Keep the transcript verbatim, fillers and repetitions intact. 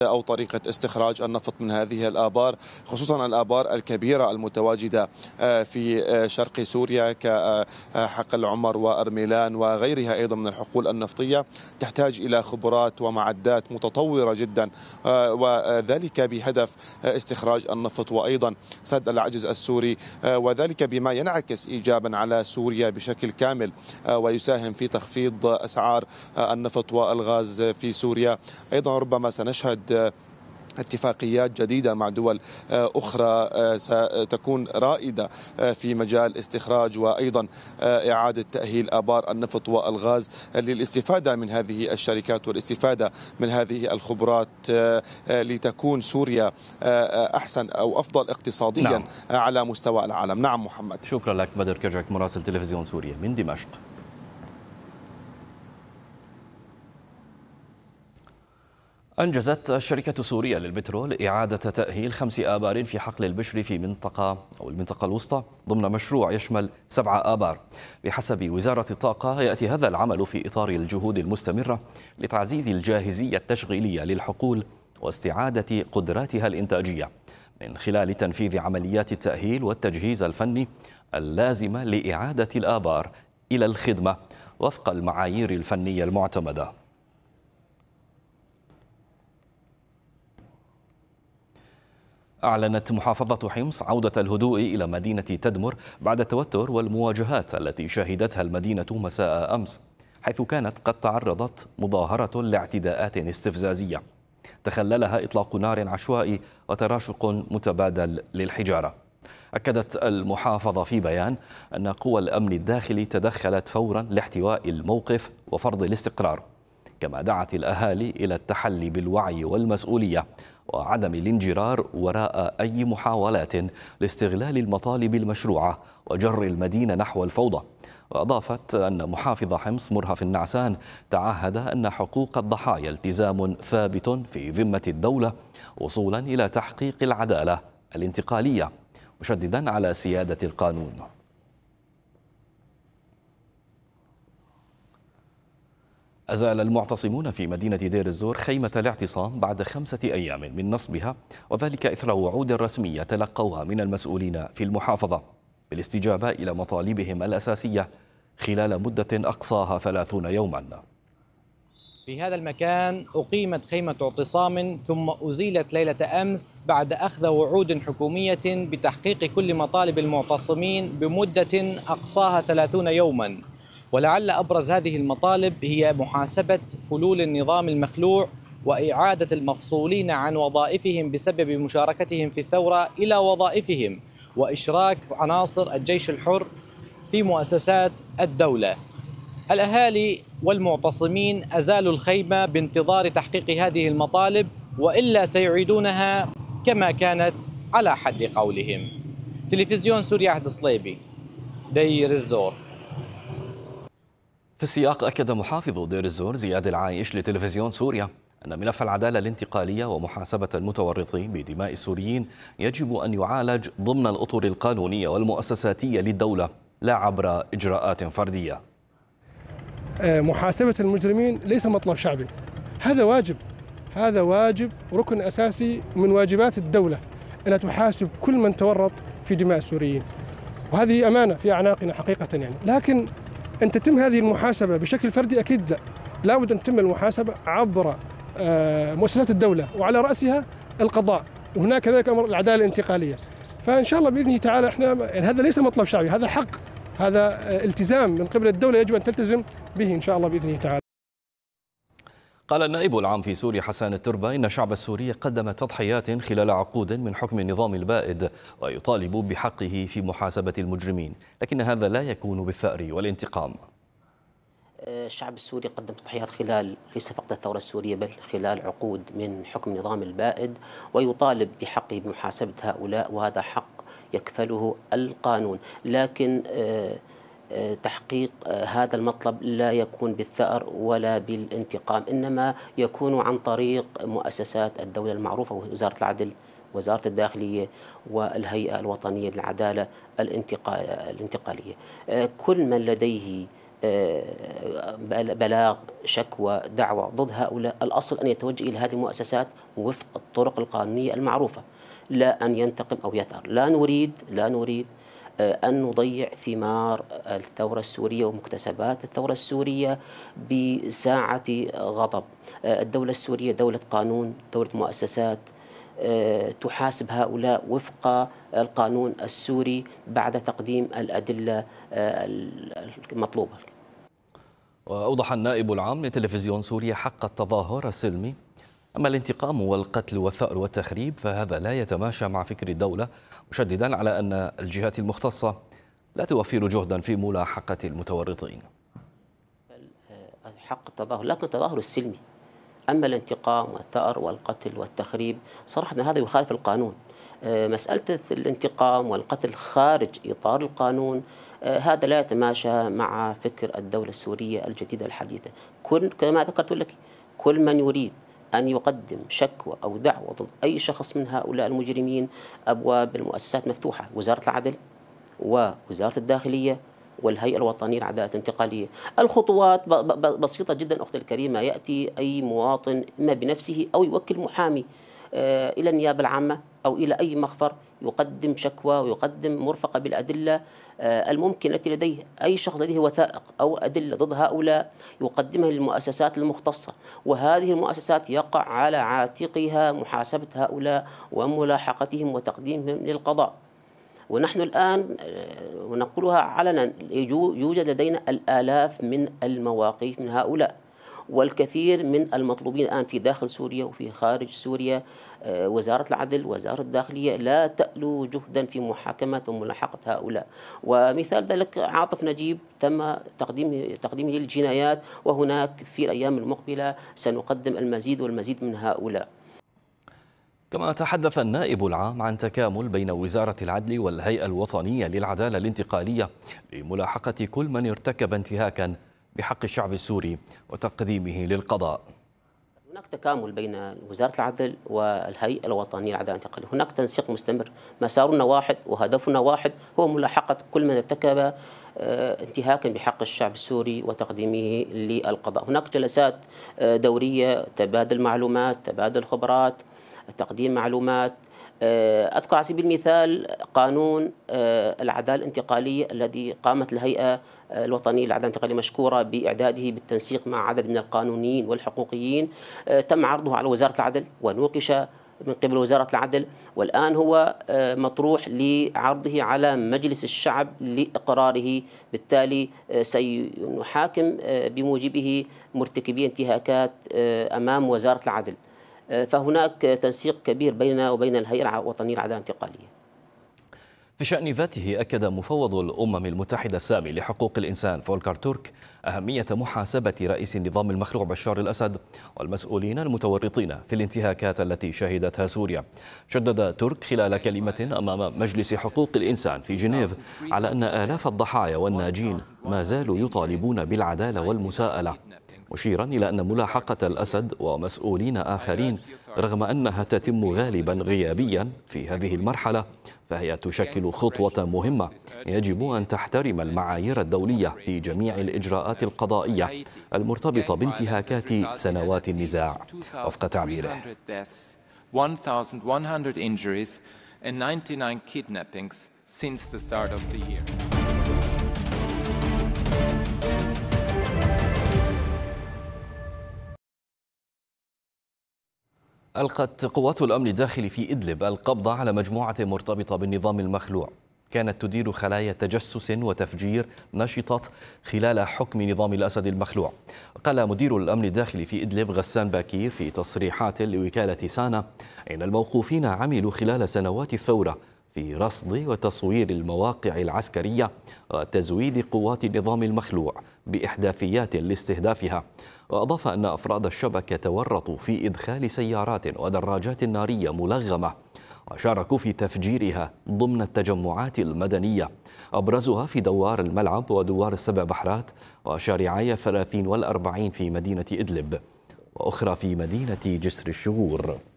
أو طريقة استخراج النفط من هذه الآبار، خصوصا الآبار الكبيرة المتواجدة في شرق سوريا كحقل عمر وأرميلان وغيرها أيضا من الحقول النفطية، تحتاج إلى خبرات ومعدات متطورة جدا، وذلك بهدف استخراج النفط وأيضا سد العجز السوري، وذلك بما ينعكس إيجابا على سوريا بشكل كامل ويساهم في تخفيض أسعار النفط والغاز في سوريا. أيضا ربما سنشهد اتفاقيات جديدة مع دول أخرى ستكون رائدة في مجال استخراج وأيضا إعادة تأهيل آبار النفط والغاز للاستفادة من هذه الشركات والاستفادة من هذه الخبرات لتكون سوريا أحسن أو أفضل اقتصاديا نعم. على مستوى العالم. نعم محمد. شكرا لك بدر كرجك مراسل تلفزيون سوريا من دمشق. أنجزت الشركة السورية للبترول إعادة تأهيل خمس آبار في حقل البشري في منطقة أو المنطقة الوسطى ضمن مشروع يشمل سبع آبار. بحسب وزارة الطاقة يأتي هذا العمل في إطار الجهود المستمرة لتعزيز الجاهزية التشغيلية للحقول واستعادة قدراتها الإنتاجية من خلال تنفيذ عمليات التأهيل والتجهيز الفني اللازمة لإعادة الآبار إلى الخدمة وفق المعايير الفنية المعتمدة. أعلنت محافظة حمص عودة الهدوء إلى مدينة تدمر بعد التوتر والمواجهات التي شهدتها المدينة مساء أمس، حيث كانت قد تعرضت مظاهرة لاعتداءات استفزازية تخللها إطلاق نار عشوائي وتراشق متبادل للحجارة. أكدت المحافظة في بيان أن قوى الأمن الداخلي تدخلت فورا لاحتواء الموقف وفرض الاستقرار، كما دعت الأهالي إلى التحلي بالوعي والمسؤولية وعدم الانجرار وراء أي محاولات لاستغلال المطالب المشروعة وجر المدينة نحو الفوضى. وأضافت أن محافظ حمص مرهف النعسان تعهد أن حقوق الضحايا التزام ثابت في ذمة الدولة وصولا إلى تحقيق العدالة الانتقالية، مشددا على سيادة القانون. أزال المعتصمون في مدينة دير الزور خيمة الاعتصام بعد خمسة أيام من نصبها، وذلك إثر وعود رسمية تلقوها من المسؤولين في المحافظة بالاستجابة إلى مطالبهم الأساسية خلال مدة أقصاها ثلاثون يوما. في هذا المكان أقيمت خيمة اعتصام ثم أزيلت ليلة أمس بعد أخذ وعود حكومية بتحقيق كل مطالب المعتصمين بمدة أقصاها ثلاثون يوما. ولعل أبرز هذه المطالب هي محاسبة فلول النظام المخلوع وإعادة المفصولين عن وظائفهم بسبب مشاركتهم في الثورة إلى وظائفهم، وإشراك عناصر الجيش الحر في مؤسسات الدولة. الأهالي والمعتصمين أزالوا الخيمة بانتظار تحقيق هذه المطالب، وإلا سيعيدونها كما كانت على حد قولهم. تلفزيون سوريا عهد صليبي، دير الزور. في السياق أكد محافظ دير الزور زياد العايش لتلفزيون سوريا أن ملف العدالة الانتقالية ومحاسبة المتورطين بدماء السوريين يجب أن يعالج ضمن الأطر القانونية والمؤسساتية للدولة لا عبر إجراءات فردية. محاسبة المجرمين ليس مطلب شعبي، هذا واجب، هذا واجب ركن أساسي من واجبات الدولة أن تحاسب كل من تورط في دماء السوريين، وهذه أمانة في أعناقنا حقيقة يعني. لكن أن تتم هذه المحاسبة بشكل فردي أكيد لا، لابد أن تتم المحاسبة عبر مؤسسات الدولة وعلى رأسها القضاء، وهناك كذلك أمر العدالة الانتقالية. فإن شاء الله بإذن تعالى إحنا يعني هذا ليس مطلب شعبي، هذا حق، هذا التزام من قبل الدولة يجب أن تلتزم به إن شاء الله بإذن تعالى. قال النائب العام في سوريا حسان التربة إن الشعب السوري قدم تضحيات خلال عقود من حكم النظام البائد ويطالب بحقه في محاسبة المجرمين، لكن هذا لا يكون بالثأر والانتقام. الشعب السوري قدم تضحيات خلال ليس فقط الثورة السورية بل خلال عقود من حكم النظام البائد، ويطالب بحقه بمحاسبة هؤلاء، وهذا حق يكفله القانون. لكن تحقيق هذا المطلب لا يكون بالثأر ولا بالانتقام، إنما يكون عن طريق مؤسسات الدولة المعروفة، وزارة العدل، وزارة الداخلية، والهيئة الوطنية للعدالة الانتقالية. كل من لديه بلاغ، شكوى، دعوة ضد هؤلاء، الأصل أن يتوجه إلى هذه المؤسسات وفق الطرق القانونية المعروفة، لا أن ينتقم أو يثأر. لا نريد لا نريد أن نضيع ثمار الثورة السورية ومكتسبات الثورة السورية بساعة غضب. الدولة السورية دولة قانون، دولة مؤسسات، تحاسب هؤلاء وفق القانون السوري بعد تقديم الأدلة المطلوبة. وأوضح النائب العام لتلفزيون سوريا حق التظاهر السلمي. أما الانتقام والقتل والثأر والتخريب فهذا لا يتماشى مع فكر الدولة، مشددا على أن الجهات المختصة لا توفر جهدا في ملاحقة المتورطين. حق التظاهر لكن التظاهر السلمي، أما الانتقام والثأر والقتل والتخريب صراحة هذا يخالف القانون. مسألة الانتقام والقتل خارج إطار القانون هذا لا يتماشى مع فكر الدولة السورية الجديدة الحديثة. كل كما ذكرت لك، كل من يريد أن يقدم شكوى أو دعوة ضد أي شخص من هؤلاء المجرمين أبواب المؤسسات مفتوحة، وزارة العدل ووزارة الداخلية والهيئة الوطنية للعدالة الانتقالية. الخطوات بسيطة جدا أختي الكريمة، يأتي أي مواطن إما بنفسه أو يوكل محامي إلى النيابة العامة أو إلى أي مخفر، يقدم شكوى ويقدم مرفقة بالأدلة الممكن التي لديه. أي شخص لديه وثائق أو أدلة ضد هؤلاء يقدمها للمؤسسات المختصة، وهذه المؤسسات يقع على عاتقها محاسبة هؤلاء وملاحقتهم وتقديمهم للقضاء. ونحن الآن ونقولها علنا يوجد لدينا الآلاف من المواقف من هؤلاء، والكثير من المطلوبين الآن في داخل سوريا وفي خارج سوريا. وزارة العدل وزارة الداخلية لا تألو جهدا في محاكمة وملاحقة هؤلاء. ومثال ذلك عاطف نجيب تم تقديمه تقديمه للجنايات، وهناك في الأيام المقبلة سنقدم المزيد والمزيد من هؤلاء. كما تحدث النائب العام عن تكامل بين وزارة العدل والهيئة الوطنية للعدالة الانتقالية لملاحقة كل من ارتكب انتهاكا بحق الشعب السوري وتقديمه للقضاء. هناك تكامل بين وزارة العدل والهيئة الوطنية للعدالة الانتقالية، هناك تنسيق مستمر، مسارنا واحد وهدفنا واحد، هو ملاحقة كل من ارتكب انتهاكا بحق الشعب السوري وتقديمه للقضاء. هناك جلسات دورية، تبادل معلومات، تبادل خبرات، تقديم معلومات. أذكر على سبيل المثال قانون العدالة الانتقالية الذي قامت الهيئة الوطنية للعدالة الانتقالية مشكورة بإعداده بالتنسيق مع عدد من القانونيين والحقوقيين، تم عرضه على وزارة العدل ونوقش من قبل وزارة العدل، والآن هو مطروح لعرضه على مجلس الشعب لإقراره. بالتالي سنحاكم بموجبه مرتكبي انتهاكات أمام وزارة العدل. فهناك تنسيق كبير بيننا وبين الهيئة الوطنية للعدالة الانتقالية. في شأن ذاته أكد مفوض الأمم المتحدة السامي لحقوق الإنسان فولكر تورك أهمية محاسبة رئيس النظام المخلوع بشار الأسد والمسؤولين المتورطين في الانتهاكات التي شهدتها سوريا. شدد تورك خلال كلمة أمام مجلس حقوق الإنسان في جنيف على أن آلاف الضحايا والناجين ما زالوا يطالبون بالعدالة والمساءلة، مشيرا إلى أن ملاحقة الأسد ومسؤولين آخرين رغم أنها تتم غالبا غيابيا في هذه المرحلة فهي تشكل خطوة مهمة يجب أن تحترم المعايير الدولية في جميع الإجراءات القضائية المرتبطة بانتهاكات سنوات النزاع. وفق تعبيره: ألقت قوات الأمن الداخلي في إدلب القبض على مجموعة مرتبطة بالنظام المخلوع كانت تدير خلايا تجسس وتفجير نشطت خلال حكم نظام الأسد المخلوع. قال مدير الأمن الداخلي في إدلب غسان باكير في تصريحات لوكالة سانا إن الموقوفين عملوا خلال سنوات الثورة في رصد وتصوير المواقع العسكرية وتزويد قوات النظام المخلوع بإحداثيات لاستهدافها. وأضاف أن أفراد الشبكة تورطوا في إدخال سيارات ودراجات نارية ملغمة وشاركوا في تفجيرها ضمن التجمعات المدنية، أبرزها في دوار الملعب ودوار السبع بحرات وشارعي الثلاثين والأربعين في مدينة إدلب وأخرى في مدينة جسر الشغور.